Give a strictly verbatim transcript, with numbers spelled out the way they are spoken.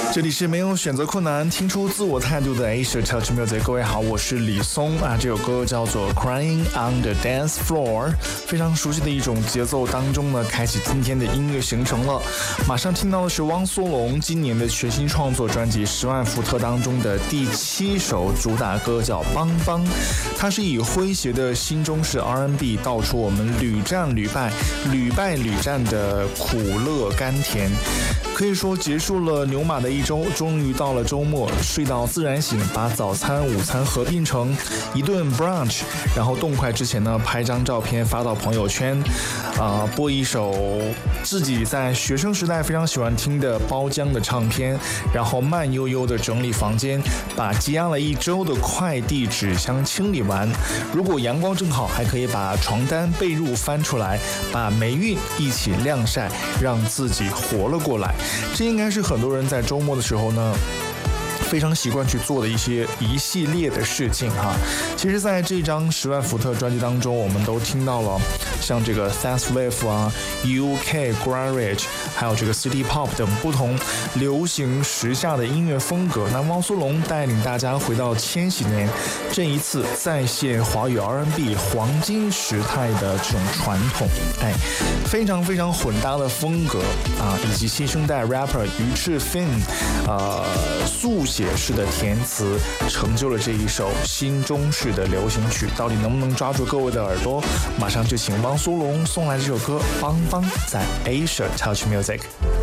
这里是没有选择困难，听出自我态度的 Asia Touch Music。各位好，我是李松啊。这首歌叫做 Crying on the Dance Floor， 非常熟悉的一种节奏当中呢，开启今天的音乐行程了。马上听到的是汪苏泷今年的全新创作专辑《十万伏特》当中的第七首主打歌，叫《邦邦》。它是以诙谐的新中式 R and B 道出我们屡战屡败、屡败屡战的苦乐甘甜。可以说结束了牛马的一周，终于到了周末，睡到自然醒，把早餐午餐合并成一顿 brunch， 然后动筷之前呢拍张照片发到朋友圈，啊、呃，播一首自己在学生时代非常喜欢听的包浆的唱片，然后慢悠悠的整理房间，把积压了一周的快递纸箱清理完。如果阳光正好，还可以把床单被褥翻出来，把霉运一起晾晒，让自己活了过来。这应该是很多人在周末的时候呢非常习惯去做的一些一系列的事情哈。其实在这张十万伏特专辑当中，我们都听到了像这个 Synthwave 啊、U K Garage， 还有这个 City Pop 等不同流行时下的音乐风格。那汪苏泷带领大家回到千禧年，这一次再现华语 R and B 黄金时代的这种传统，哎，非常非常混搭的风格啊，以及新生代 rapper 鱼翅 Fin， 呃，速写式的填词，成就了这一首新中式的流行曲。到底能不能抓住各位的耳朵？马上就请汪苏泷送来这首歌《邦邦》在 Asia Touch Music。